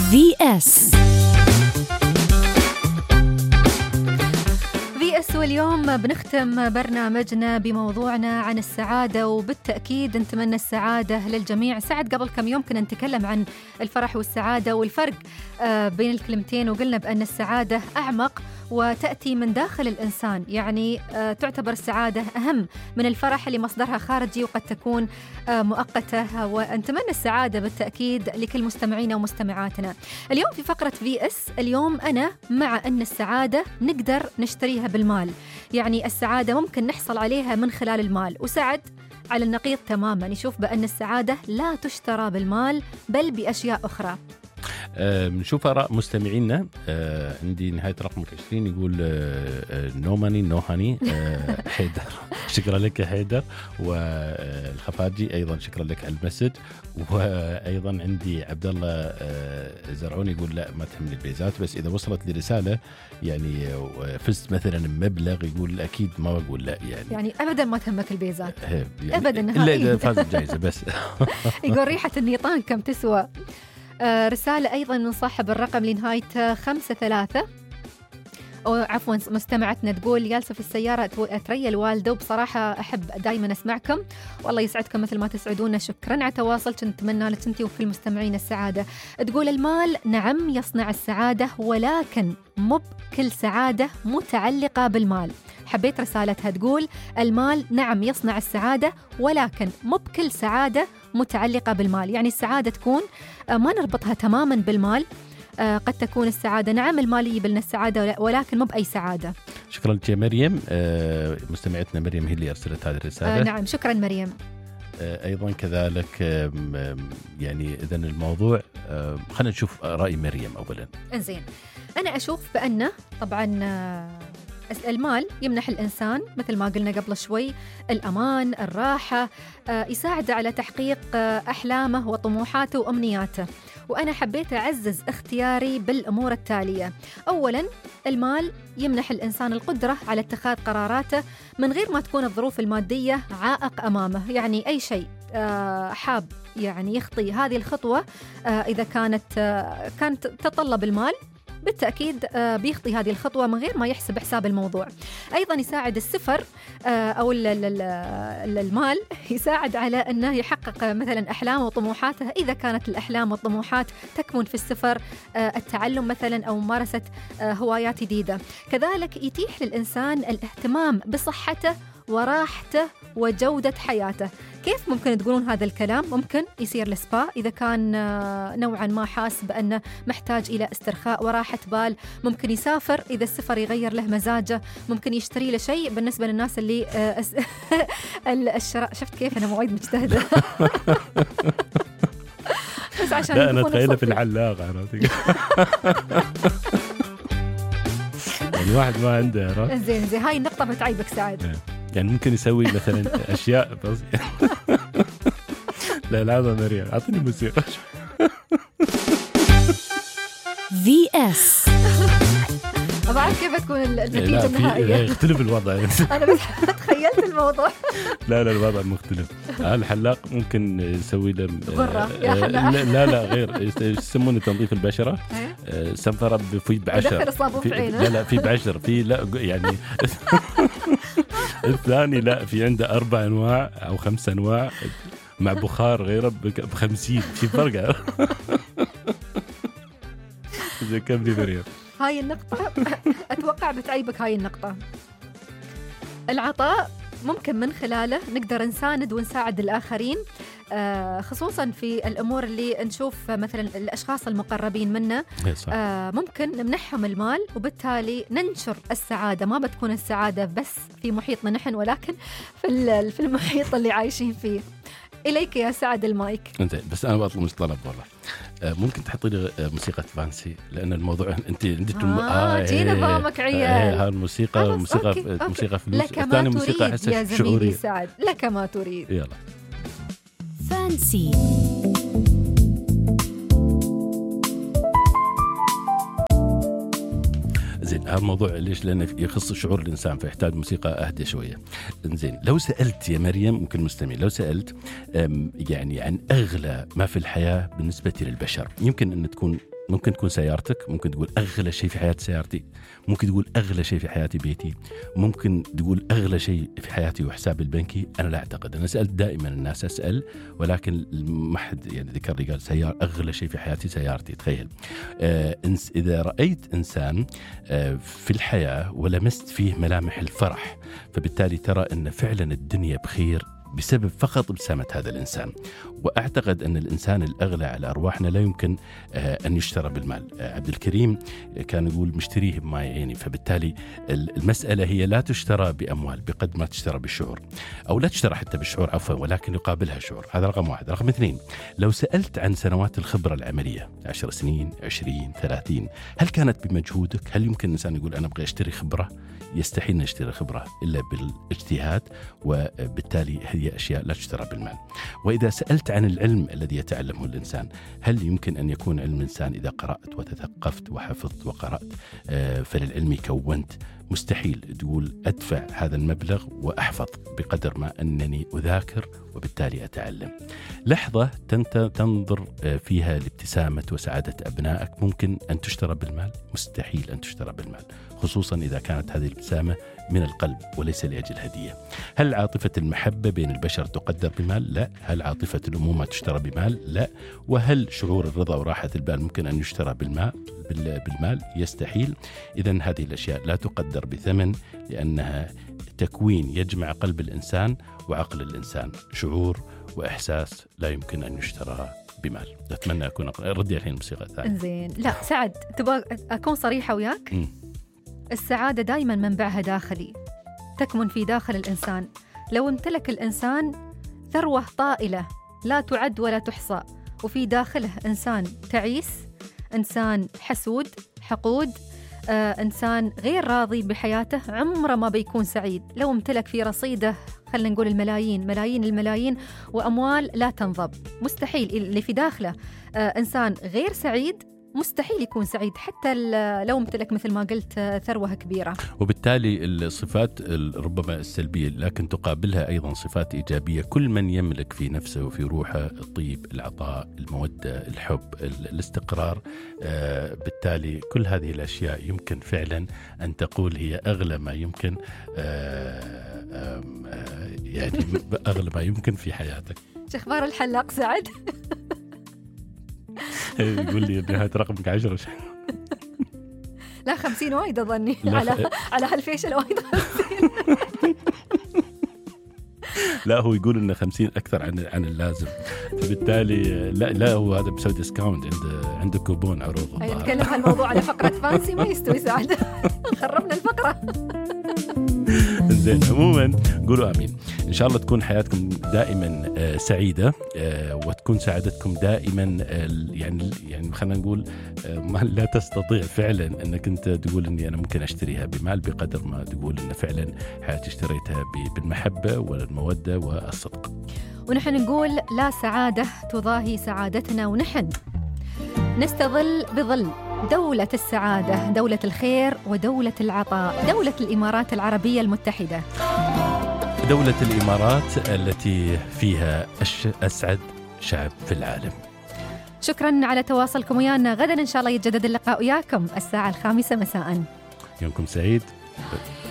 VS واليوم بنختم برنامجنا بموضوعنا عن السعادة، وبالتأكيد نتمنى السعادة للجميع. سعد قبل كم يوم كنا نتكلم عن الفرح والسعادة والفرق بين الكلمتين، وقلنا بأن السعادة أعمق وتأتي من داخل الإنسان، يعني تعتبر السعادة أهم من الفرح اللي مصدرها خارجي وقد تكون مؤقتة، ونتمنى السعادة بالتأكيد لكل مستمعينا ومستمعاتنا. اليوم في فقرة VS، اليوم أنا مع أن السعادة نقدر نشتريها بالمال، يعني السعادة ممكن نحصل عليها من خلال المال، وسعد على النقيض تماما، يشوف بأن السعادة لا تشترى بالمال بل بأشياء أخرى. نشوف آراء مستمعينا. عندي نهاية رقمك 20 يقول نو ماني نو هاني. حيدر، شكرا لك يا حيدر. والخفاجي أيضا شكرا لك على المسج. وأيضا عندي عبد الله زرعوني يقول لا ما تهمني البيزات، بس إذا وصلت لي رسالة يعني فزت مثلا مبلغ يقول أكيد ما بقول لا، يعني أبدا ما تهمك البيزات يعني أبدا إلا إذا فاز الجائزة بس. يقول ريحة النيطان كم تسوى. رسالة أيضا من صاحب الرقم لنهاية 53، أو عفوا مستمعتنا تقول جالسة في السيارة أتريا الوالدة، وبصراحة أحب دايما أسمعكم، والله يسعدكم مثل ما تسعدونا. شكرا على تواصلك، نتمنى لك أنت وكل مستمعين السعادة. تقول المال نعم يصنع السعادة، ولكن مو بكل سعادة متعلقة بالمال. حبيت رسالتها تقول المال نعم يصنع السعادة، ولكن مو بكل سعادة متعلقة بالمال، يعني السعادة تكون ما نربطها تماما بالمال. قد تكون السعادة نعم المال يجيب لنا السعادة، ولكن مو بأي سعادة. شكرا لك يا مريم. مستمعتنا مريم هي اللي أرسلت هذه الرسالة. نعم شكرا مريم. أيضا كذلك يعني إذن الموضوع خلينا نشوف رأي مريم أولا. إنزين، أنا أشوف بأنه طبعا المال يمنح الإنسان مثل ما قلنا قبل شوي الأمان، الراحة، يساعد على تحقيق أحلامه وطموحاته وأمنياته. وأنا حبيت أعزز اختياري بالأمور التالية. أولاً، المال يمنح الإنسان القدرة على اتخاذ قراراته من غير ما تكون الظروف المادية عائق أمامه، يعني أي شيء حاب يعني يخطي هذه الخطوة إذا كانت تتطلب المال، بالتأكيد بيخطي هذه الخطوة من غير ما يحسب حساب الموضوع. أيضا يساعد السفر أو المال يساعد على أنه يحقق مثلا أحلامه وطموحاته، إذا كانت الأحلام والطموحات تكمن في السفر، التعلم مثلا أو ممارسة هوايات جديدة. كذلك يتيح للإنسان الاهتمام بصحته وراحته وجودة حياته. كيف ممكن تقولون هذا الكلام؟ ممكن يصير لسبا إذا كان نوعا ما حاس بأنه محتاج إلى استرخاء وراحة بال. ممكن يسافر إذا السفر يغير له مزاجه. ممكن يشتري له شيء بالنسبة للناس اللي الشراء. شفت كيف أنا مواعيد مجتهدة. بس عشان لا أنا تخيله في العلاقة يعني واحد ما عنده. زين هاي النقطة بتعيبك سعد. يعني ممكن يسوي مثلا أشياء بس. لا لحظة مريم أعطني موسيقى. VS أبعرف كيف تكون النتيجة النهائية. يختلف الوضع. أنا بس تخيلت الموضوع. لا الوضع مختلف. الحلاق ممكن يسوي له غرة. لا غير يسمونه تنظيف البشرة. سنفرة في بعشر. دخل الصابون في عينه. لا في بعشر في لا يعني. الثاني لا في عنده 4 أنواع أو 5 أنواع مع بخار غيره ب50. في فرق. زي كم دي مريم. هاي النقطة أتوقع بتعيبك. هاي النقطة العطاء ممكن من خلاله نقدر نساند ونساعد الآخرين، خصوصا في الأمور اللي نشوف مثلا الأشخاص المقربين منا. ممكن نمنحهم المال وبالتالي ننشر السعادة. ما بتكون السعادة بس في محيطنا نحن، ولكن في المحيط اللي عايشين فيه. إليك يا سعد المايك. انت بس أنا بطلب مش طلب والله. ممكن تحطي لي موسيقى فانسي لأن الموضوع أنت جينا فامك عيال. هاي الموسيقى موسيقى فلوس. الثاني موسيقى حسة شعورية. سعد لك ما تريد. يلا فانسي. زين هذا الموضوع ليش؟ لأنه يخص شعور الإنسان فيحتاج موسيقى أهدى شوية. زين لو سألت يا مريم ممكن مستمع، لو سألت يعني عن أغلى ما في الحياة بالنسبة للبشر، يمكن أن تكون ممكن تكون سيارتك، ممكن تقول أغلى شيء في حياتي سيارتي، ممكن تقول أغلى شيء في حياتي بيتي، ممكن تقول أغلى شيء في حياتي وحسابي البنكي. أنا لا أعتقد. أنا سألت دائما الناس، أسأل ولكن ما حد يعني ذكر لي قال سيارة أغلى شيء في حياتي سيارتي. تخيل إذا رأيت إنسان في الحياة ولمست فيه ملامح الفرح، فبالتالي ترى أن فعلا الدنيا بخير بسبب فقط ابتسامة هذا الإنسان. وأعتقد أن الإنسان الأغلى على أرواحنا لا يمكن أن يشترى بالمال. عبد الكريم كان يقول مشتريه بما يعيني. فبالتالي المسألة هي لا تشترى بأموال بقد ما تشترى بالشعور، أو لا تشترى حتى بالشعور عفوا، ولكن يقابلها شعور. هذا رقم واحد. رقم اثنين، لو سألت عن سنوات الخبرة العملية 10 سنين 20 30 هل كانت بمجهودك؟ هل يمكن الإنسان يقول أنا أبغى أشتري خبرة؟ يستحيل نشتري خبرة إلا بالاجتهاد، وبالتالي هي أشياء لا تشترى بالمال. وإذا سألت عن العلم الذي يتعلمه الإنسان، هل يمكن أن يكون علم الإنسان إذا قرأت وتثقفت وحفظت وقرأت فللعلم كونت؟ مستحيل تقول أدفع هذا المبلغ وأحفظ بقدر ما أنني أذاكر وبالتالي أتعلم. لحظة تنظر فيها لابتسامة وسعادة أبنائك ممكن أن تشترى بالمال؟ مستحيل أن تشترى بالمال، خصوصا إذا كانت هذه الابتسامة من القلب وليس لأجل هدية. هل عاطفة المحبة بين البشر تقدر بمال؟ لا. هل عاطفة الأمومة تشترى بمال؟ لا. وهل شعور الرضا وراحة البال ممكن أن يشترى بالمال؟ يستحيل. إذن هذه الأشياء لا تقدر بثمن، لأنها تكوين يجمع قلب الإنسان وعقل الإنسان، شعور وإحساس لا يمكن أن يشترى بمال. أتمنى أكون ردي الحين الموسيقى الثانية. زين. لا سعد، تبغى أكون صريحة وياك؟ السعادة دائما منبعها داخلي، تكمن في داخل الإنسان. لو امتلك الإنسان ثروة طائلة لا تعد ولا تحصى، وفي داخله إنسان تعيس، إنسان حسود حقود، إنسان غير راضي بحياته، عمره ما بيكون سعيد. لو امتلك في رصيده خلينا نقول الملايين وأموال لا تنضب، مستحيل. اللي في داخله إنسان غير سعيد مستحيل يكون سعيد، حتى لو امتلك مثل ما قلت ثروة كبيرة. وبالتالي الصفات ربما السلبية لكن تقابلها أيضا صفات إيجابية. كل من يملك في نفسه وفي روحه الطيب، العطاء، المودة، الحب، الاستقرار، بالتالي كل هذه الأشياء يمكن فعلا أن تقول هي أغلى ما يمكن، يعني أغلى ما يمكن في حياتك. شو أخبار الحلاق سعد؟ يقول لي نهاية رقمك 10. لا 50 وايد أظني، على هالفيشل وايد 50. لا هو يقول إنه 50 أكثر عن اللازم، فبالتالي لا هو هذا بسوي ديسكاونت، عنده كوبون عروض. نتكلم عن الموضوع على فقرة فانسي ما يستوي سعد. خربنا الفقرة. زين. عموما قولوا آمين. إن شاء الله تكون حياتكم دائما سعيدة، وتكون سعادتكم دائما يعني خلينا نقول ما لا تستطيع فعلا أنك أنت تقول أني أنا ممكن أشتريها بمال، بقدر ما تقول أن فعلا حياتي اشتريتها بالمحبة والمودة والصدق. ونحن نقول لا سعادة تضاهي سعادتنا، ونحن نستظل بظل دولة السعادة، دولة الخير ودولة العطاء، دولة الإمارات العربية المتحدة، دولة الإمارات التي فيها أسعد شعب في العالم. شكرا على تواصلكم ويانا. غدا إن شاء الله يتجدد اللقاء وياكم الساعة 5 مساء. يومكم سعيد.